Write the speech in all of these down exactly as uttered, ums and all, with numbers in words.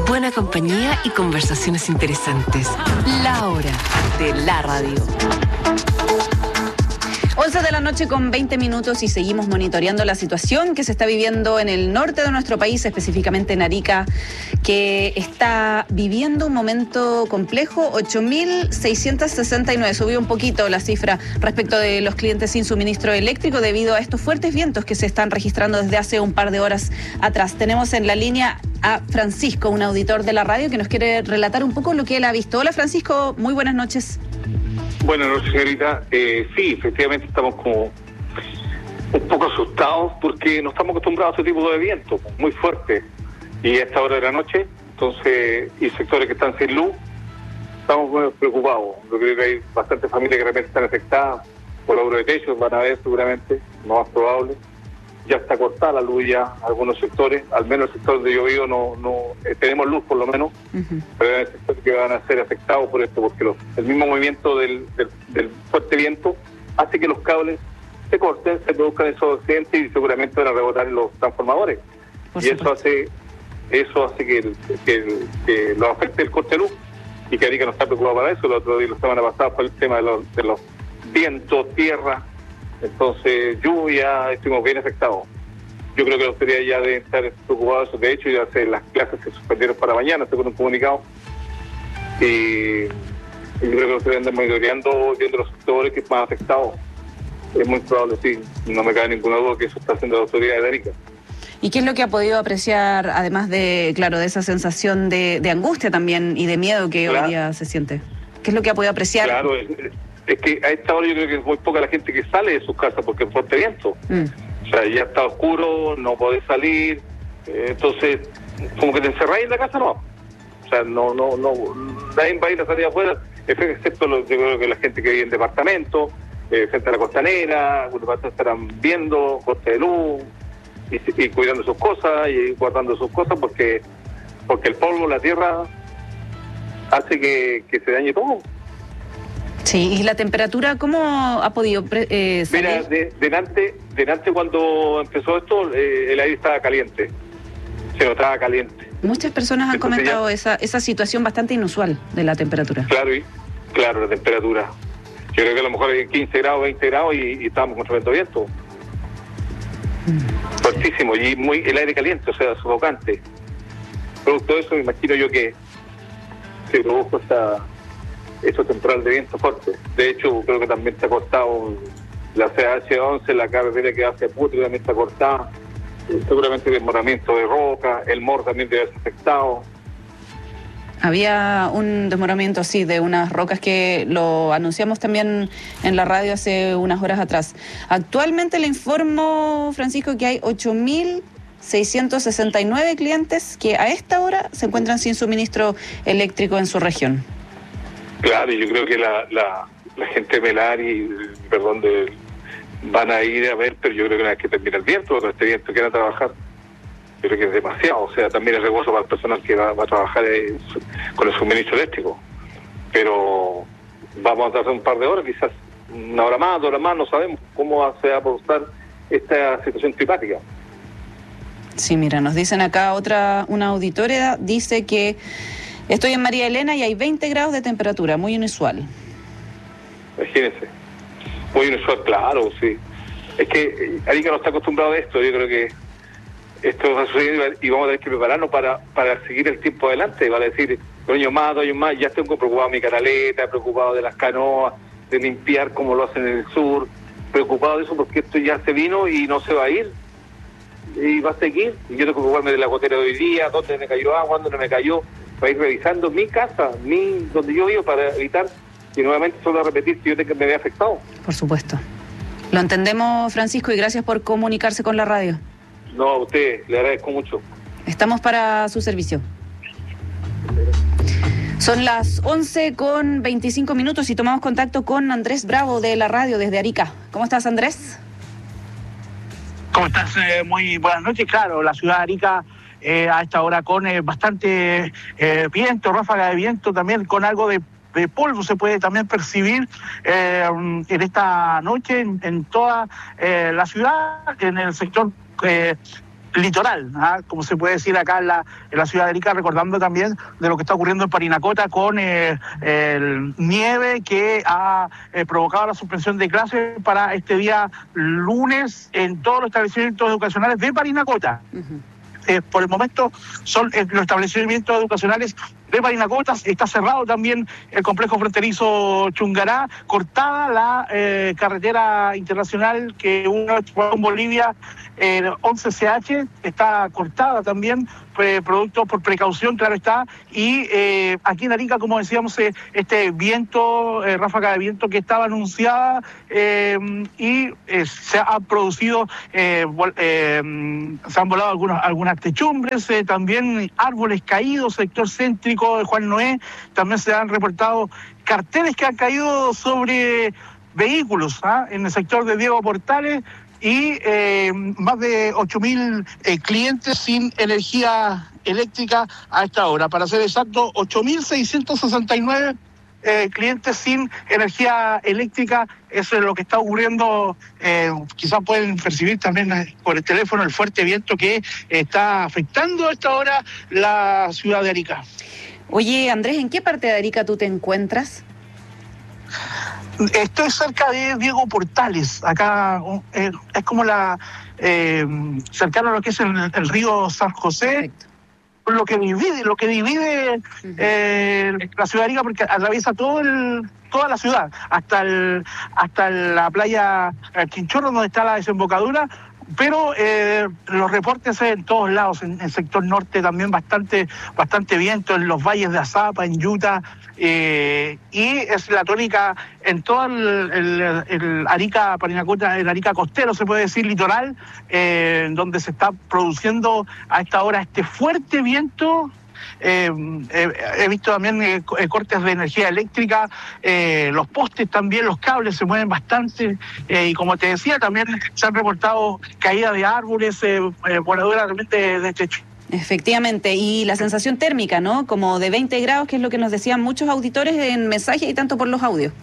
Buena compañía y conversaciones interesantes. La hora de la radio. once de la noche con veinte minutos y seguimos monitoreando la situación que se está viviendo en el norte de nuestro país, específicamente en Arica, que está viviendo un momento complejo. ocho mil seiscientos sesenta y nueve, subió un poquito la cifra respecto de los clientes sin suministro eléctrico debido a estos fuertes vientos que se están registrando desde hace un par de horas atrás. Tenemos en la línea a Francisco, un auditor de la radio, que nos quiere relatar un poco lo que él ha visto. Hola Francisco, muy buenas noches. Buenas noches, señorita. Eh, sí, efectivamente estamos como un poco asustados porque no estamos acostumbrados a este tipo de viento muy fuerte. Y a esta hora de la noche, entonces, y sectores que están sin luz, estamos muy preocupados. Yo creo que hay bastantes familias que de repente están afectadas por obra de techos, van a ver seguramente, lo más probable. Ya está cortada la luz ya algunos sectores, al menos el sector donde yo vivo no, no eh, tenemos luz por lo menos, uh-huh. Pero hay sectores que van a ser afectados por esto, porque los, el mismo movimiento del, del, del fuerte viento hace que los cables se corten, se produzcan esos accidentes y seguramente van a rebotar en los transformadores. Por y supuesto. eso hace eso hace que, el, que, el, que lo afecte el corte de luz, y que Arica no está preocupado para eso. El otro día, la semana pasada, fue el tema de los, de los vientos, tierra. Entonces, lluvia, estuvimos bien afectados. Yo creo que la autoridad ya debe estar preocupados de eso. De hecho, ya se, las clases se suspendieron para mañana, según un comunicado. Y, y yo creo que la autoridad anda monitoreando, viendo los sectores que están afectados. Es muy probable, sí. No me cabe ninguna duda que eso está haciendo la autoridad de Arica. ¿Y qué es lo que ha podido apreciar, además de, claro, de esa sensación de, de angustia también y de miedo que claro. hoy día se siente? ¿Qué es lo que ha podido apreciar? Claro, es, es que a esta hora yo creo que es muy poca la gente que sale de sus casas porque es fuerte viento. Mm. O sea, ya está oscuro, no podés salir, eh, entonces, como que te encerráis en la casa, no. O sea, no, no, no, nadie va a ir a salir afuera, excepto los, yo creo que la gente que vive en departamento, eh, frente a la costanera, algunos estarán viendo corte de luz y, y cuidando sus cosas y guardando sus cosas porque porque el polvo, la tierra, hace que, que se dañe todo. Sí, ¿y la temperatura cómo ha podido eh, salir? Mira, de, delante, delante cuando empezó esto, eh, el aire estaba caliente, se notaba caliente. Muchas personas han Entonces comentado ya, esa esa situación bastante inusual de la temperatura. Claro, y, claro, la temperatura. Yo creo que a lo mejor hay quince grados, veinte grados y, y estábamos con tremendo viento. Mm. Fuertísimo, y muy el aire caliente, o sea, sofocante. Producto de eso, me imagino yo que se produjo esta... eso temporal de viento fuerte. De hecho, creo que también está cortado la C H once, la carretera que hace Putri también está cortada. Seguramente el desmoronamiento de roca, el M O R también debe ser afectado. Había un desmoronamiento, sí, de unas rocas que lo anunciamos también en la radio hace unas horas atrás. Actualmente le informo, Francisco, que hay ocho mil seiscientos sesenta y nueve clientes que a esta hora se encuentran sin suministro eléctrico en su región. Claro, y yo creo que la, la, la gente de Melari, perdón, de, van a ir a ver, pero yo creo que una vez que termine el viento, cuando este viento quiera trabajar, yo creo que es demasiado. O sea, también es riesgoso para el personal que va, va a trabajar eh, con el suministro eléctrico. Pero vamos a tardar un par de horas, quizás una hora más, dos horas más, no sabemos cómo se va a producir esta situación climática. Sí, mira, nos dicen acá otra, una auditoria dice que estoy en María Elena y hay veinte grados de temperatura, muy inusual. Imagínense. Muy inusual, claro, sí. Es que Arica no está acostumbrado a esto. Yo creo que esto va a suceder y vamos a tener que prepararnos para, para seguir el tiempo adelante. Vale decir, dos años más, dos años más, ya estoy preocupado de mi canaleta, preocupado de las canoas, de limpiar como lo hacen en el sur, preocupado de eso porque esto ya se vino y no se va a ir. Y va a seguir. Y yo tengo que preocuparme de la gotera de hoy día, dónde me cayó agua, dónde no me cayó. Para ir revisando mi casa, mi donde yo vivo, para evitar que nuevamente solo a repetir si yo tengo que me vea afectado. Por supuesto. Lo entendemos, Francisco, y gracias por comunicarse con la radio. No, a usted, le agradezco mucho. Estamos para su servicio. Son las once con veinticinco minutos y tomamos contacto con Andrés Bravo de la radio desde Arica. ¿Cómo estás, Andrés? ¿Cómo estás? Eh, muy buenas noches. Claro, la ciudad de Arica eh, a esta hora con eh, bastante eh, viento, ráfaga de viento, también con algo de, de polvo se puede también percibir eh, en esta noche en, en toda eh, la ciudad, en el sector eh, litoral, ¿ah? Como se puede decir acá en la, en la ciudad de Arica, recordando también de lo que está ocurriendo en Parinacota con eh, el nieve que ha eh, provocado la suspensión de clases para este día lunes en todos los establecimientos educacionales de Parinacota. Uh-huh. Eh, por el momento son eh, los establecimientos educacionales de Parinacota. Está cerrado también el complejo fronterizo Chungará, cortada la eh, carretera internacional que une con Bolivia, eh, once C H, está cortada también, eh, producto por precaución, claro está, y eh, aquí en Arica, como decíamos, eh, este viento, eh, ráfaga de viento que estaba anunciada, eh, y eh, se ha producido, eh, eh, se han volado algunos, algunas techumbres, eh, también árboles caídos, sector céntrico de Juan Noé, también se han reportado carteles que han caído sobre vehículos, ¿ah? En el sector de Diego Portales, y eh, más de ocho mil eh, clientes sin energía eléctrica a esta hora. Para ser exacto, ocho mil seiscientos sesenta y nueve eh, clientes sin energía eléctrica. Eso es lo que está ocurriendo. Eh, quizás pueden percibir también por el teléfono el fuerte viento que está afectando a esta hora la ciudad de Arica. Oye, Andrés, ¿en qué parte de Arica tú te encuentras? Estoy cerca de Diego Portales, acá eh, es como la eh, cercano a lo que es el, el río San José. Perfecto. Lo que divide, lo que divide uh-huh. eh, la ciudad de Arica, porque atraviesa todo el, toda la ciudad, hasta el, hasta la playa Quinchorro, donde está la desembocadura. Pero eh, los reportes en todos lados, en el sector norte también bastante bastante viento, en los valles de Azapa, en Yuta, eh, y es la tónica en todo el, el, el Arica, Parinacota, el Arica costero, se puede decir, litoral, eh, donde se está produciendo a esta hora este fuerte viento. Eh, eh, he visto también eh, cortes de energía eléctrica, eh, los postes también, los cables se mueven bastante, eh, y como te decía, también se han reportado caídas de árboles, eh, eh, voladuras realmente de, de techo. Efectivamente, y la sensación térmica, ¿no? Como de veinte grados, que es lo que nos decían muchos auditores en mensajes y tanto por los audios.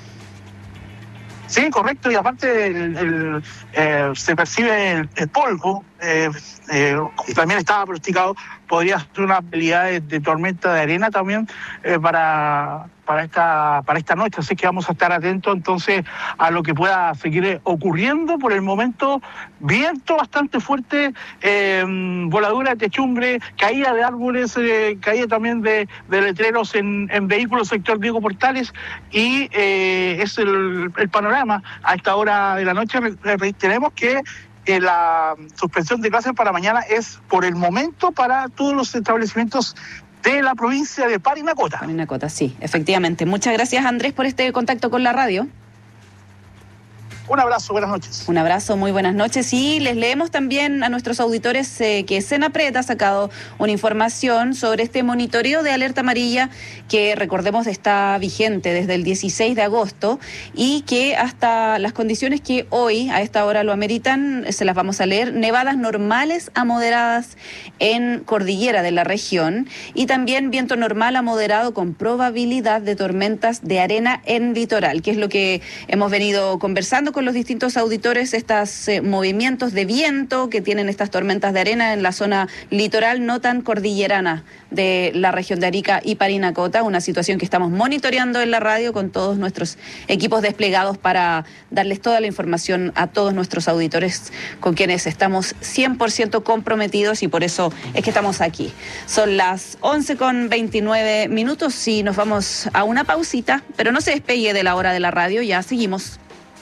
Sí, correcto, y aparte el, el, eh, se percibe el, el polvo, eh, eh, también estaba pronosticado, podría ser una habilidad de, de tormenta de arena también eh, para, para, esta, para esta noche, así que vamos a estar atentos entonces a lo que pueda seguir ocurriendo. Por el momento, viento bastante fuerte, eh, voladura de techumbre, caída de árboles, eh, caída también de, de letreros en, en vehículos sector Diego Portales, y eh, es el, el panorama a esta hora de la noche. Tenemos que Eh, la suspensión de clases para mañana es por el momento para todos los establecimientos de la provincia de Parinacota. Parinacota, sí, efectivamente. Muchas gracias, Andrés, por este contacto con la radio. Un abrazo, buenas noches. Un abrazo, muy buenas noches. Y les leemos también a nuestros auditores eh, que Senapred ha sacado una información sobre este monitoreo de alerta amarilla que, recordemos, está vigente desde el dieciséis de agosto y que hasta las condiciones que hoy a esta hora lo ameritan, se las vamos a leer: nevadas normales a moderadas en cordillera de la región y también viento normal a moderado con probabilidad de tormentas de arena en litoral, que es lo que hemos venido conversando con los distintos auditores, estos eh, movimientos de viento que tienen estas tormentas de arena en la zona litoral no tan cordillerana de la región de Arica y Parinacota, una situación que estamos monitoreando en la radio con todos nuestros equipos desplegados para darles toda la información a todos nuestros auditores con quienes estamos cien por ciento comprometidos, y por eso es que estamos aquí. Son las once con veintinueve minutos y nos vamos a una pausita, pero no se despegue de la hora de la radio, ya seguimos.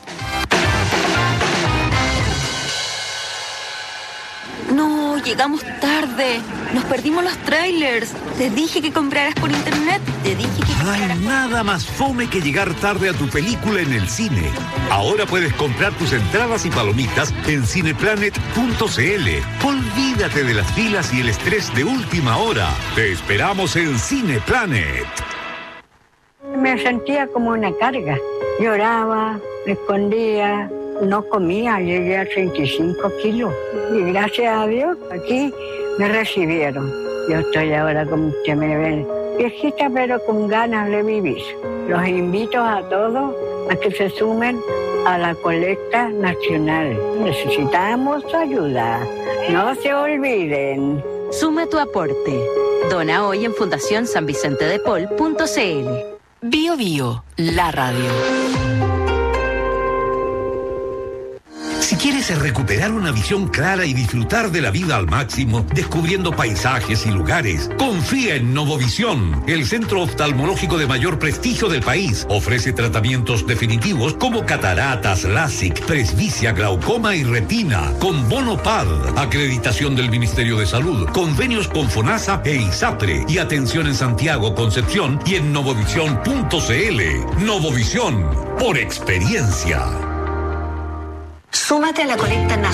No, llegamos tarde. Nos perdimos los trailers. Te dije que compraras por internet. Te dije que No hay nada más fome que llegar tarde a tu película en el cine. Ahora puedes comprar tus entradas y palomitas en cineplanet punto c l. Olvídate de las filas y el estrés de última hora. Te esperamos en Cineplanet. Me sentía como una carga. Lloraba, me escondía, no comía, llegué a treinta y cinco kilos. Y gracias a Dios, aquí me recibieron. Yo estoy ahora, como que me ven, viejita pero con ganas de vivir. Los invito a todos a que se sumen a la colecta nacional. Necesitamos ayuda. No se olviden. Suma tu aporte. Dona hoy en fundación san vicente de paul punto c l. Bio Bio, la radio. Si quieres recuperar una visión clara y disfrutar de la vida al máximo, descubriendo paisajes y lugares, confía en Novovisión, el centro oftalmológico de mayor prestigio del país. Ofrece tratamientos definitivos como cataratas, LASIK, presbicia, glaucoma y retina, con bono P A D, acreditación del Ministerio de Salud, convenios con FONASA e ISAPRE, y atención en Santiago, Concepción y en novovisión punto c l. Novovisión, por experiencia. Súmate a la colecta nacional